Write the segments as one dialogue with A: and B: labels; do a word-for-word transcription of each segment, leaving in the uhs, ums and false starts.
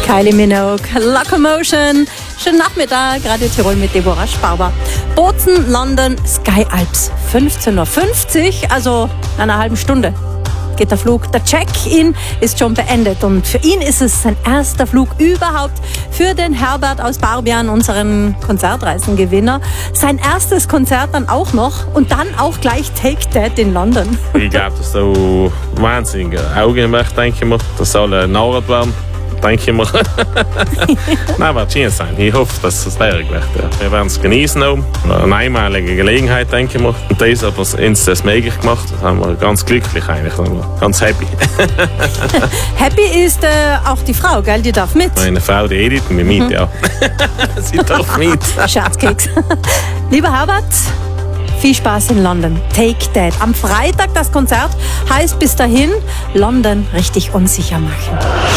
A: Kylie Minogue, Locomotion. Schönen Nachmittag, Radio Tirol mit Deborah Sparber. Bozen, London, Sky Alps, fünfzehn Uhr fünfzig, also in einer halben Stunde geht der Flug. Der Check-in ist schon beendet und für ihn ist es sein erster Flug überhaupt. Für den Herbert aus Barbian, unseren Konzertreisengewinner. Sein erstes Konzert dann auch noch und dann auch gleich Take That in London.
B: Ich glaube, das ist so wahnsinnig Augenmerk, denke ich mir. Das soll ein Nachricht werden, denke ich mir. Nein, wird schön sein. Ich hoffe, dass es leerig wird. Ja. Wir werden es genießen auch. Eine einmalige Gelegenheit, denke ich mir. Und das hat uns das möglich gemacht. Da sind wir ganz glücklich eigentlich. Da sind wir ganz happy.
A: Happy ist äh, auch die Frau, gell? Die darf mit.
B: Meine Frau, die Edith, mit mit, mhm. ja. Sie darf mit.
A: Scherzkeks. Lieber Herbert, viel Spaß in London. Take That. Am Freitag das Konzert heißt bis dahin London richtig unsicher machen.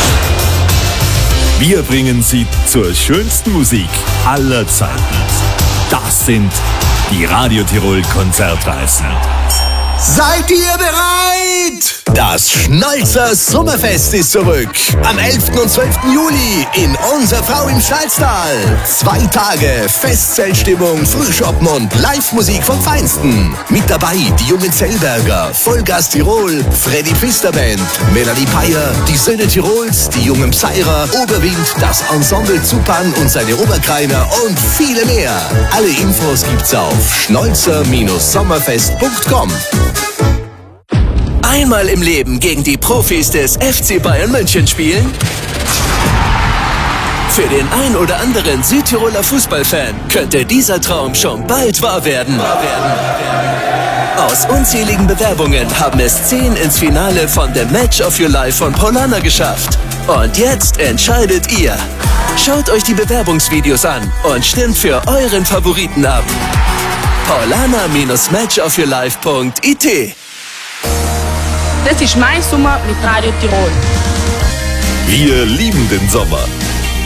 C: Wir bringen Sie zur schönsten Musik aller Zeiten. Das sind die Radio Tirol Konzertreisen.
D: Seid ihr bereit? Das Schnolzer Sommerfest ist zurück. Am elften und zwölften Juli in Unser Frau im Schalztal. Zwei Tage Festzeltstimmung, Frühschoppen und Live-Musik vom Feinsten. Mit dabei die jungen Zellberger, Vollgas Tirol, Freddy Pfister Band, Melanie Peyer, die Söhne Tirols, die jungen Pseirer, Oberwind, das Ensemble Zupan und seine Oberkreiner und viele mehr. Alle Infos gibt's auf schnolzer Sommerfest punkt com. Einmal im Leben gegen die Profis des F C Bayern München spielen? Für den ein oder anderen Südtiroler Fußballfan könnte dieser Traum schon bald wahr werden. Aus unzähligen Bewerbungen haben es zehn ins Finale von The Match of Your Life von Paulaner geschafft. Und jetzt entscheidet ihr. Schaut euch die Bewerbungsvideos an und stimmt für euren Favoriten ab. paulaner Match of your life punkt I T.
E: Das ist mein Sommer mit Radio Tirol.
C: Wir lieben den Sommer.